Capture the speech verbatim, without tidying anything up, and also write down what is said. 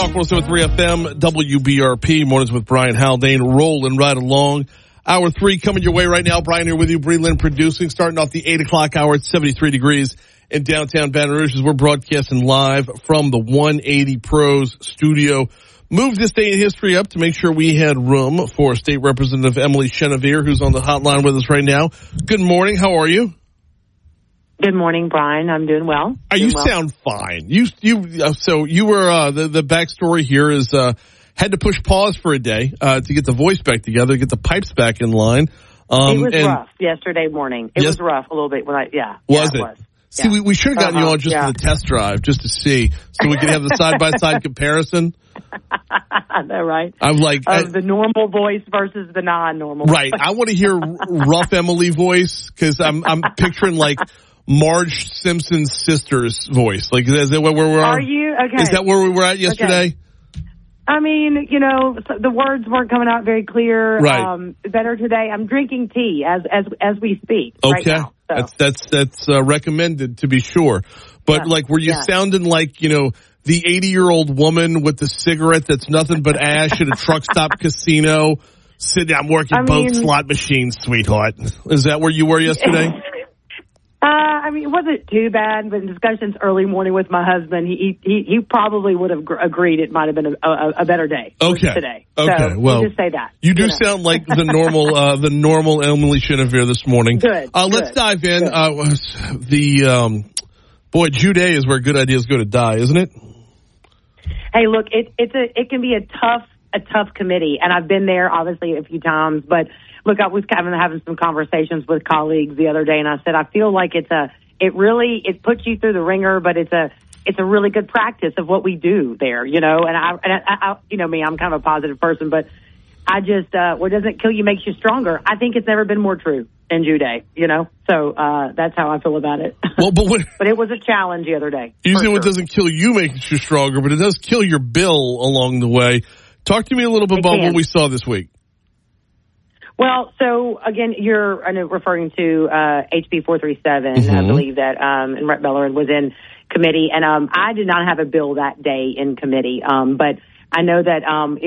Talk one oh seven point three F M, W B R P, Mornings with Brian Haldane, rolling right along. Hour three coming your way right now. Brian here with you, Bree Lynn producing, starting off the eight o'clock hour at seventy-three degrees in downtown Baton Rouge as we're broadcasting live from the one eighty Pros studio. Moved this day in history up to make sure we had room for State Representative Emily Chenevert, who's on the hotline with us right now. Good morning. How are you? Good morning, Brian. I'm doing well. Uh, doing you well. sound fine. You, you, uh, so you were, uh, the, the backstory here is, uh, had to push pause for a day, uh, to get the voice back together, get the pipes back in line. Um, it was and rough yesterday morning. It yes, was rough a little bit when I, yeah. Was yeah, it? it was. See, yeah. we, we should have gotten uh-huh. you on just yeah. for the test drive, just to see, so we could have the side-by-side comparison. I know, right? I'm like, of I, the normal voice versus the non-normal. Right. I want to hear rough Emily voice, because I'm, I'm picturing like Marge Simpson's sister's voice. Like, is that where we're Are you? Okay. Is that where we were at yesterday? Okay. I mean, you know, the words weren't coming out very clear. Right. Um, better today. I'm drinking tea as as as we speak. Okay. Right now, so. That's that's that's uh, recommended to be sure. But yeah. like, were you yeah. sounding like, you know, the eighty-year-old woman with the cigarette that's nothing but ash at a truck stop casino? Sitting, I'm working I both mean, slot machines, sweetheart. Is that where you were yesterday? Uh, I mean, it wasn't too bad, but in discussions early morning with my husband, he he, he probably would have gr- agreed it might have been a, a, a better day okay. today. Okay, so well, we'll just say that. You do you know. sound like the normal uh, the normal Emily Chenevert this morning. Good. Uh, let's good, dive in. Good. Uh, the um, boy, Jude is where good ideas go to die, isn't it? Hey, look, it it's a it can be a tough a tough committee, and I've been there obviously a few times, but look, I was kind of having some conversations with colleagues the other day, and I said I feel like it's a It really, it puts you through the ringer, but it's a, it's a really good practice of what we do there, you know, and I, and I, I you know me, I'm kind of a positive person, but I just, uh, what doesn't kill you makes you stronger. I think it's never been more true in Jude, you know, so, uh, that's how I feel about it. Well, but what, but it was a challenge the other day. Usually sure. what doesn't kill you makes you stronger, but it does kill your bill along the way. Talk to me a little bit it about can. what we saw this week. Well, so again, you're I know, referring to uh, H B four thirty-seven. Mm-hmm. I believe that um, and Rep Bellerin was in committee, and um, I did not have a bill that day in committee, um, but I know that um,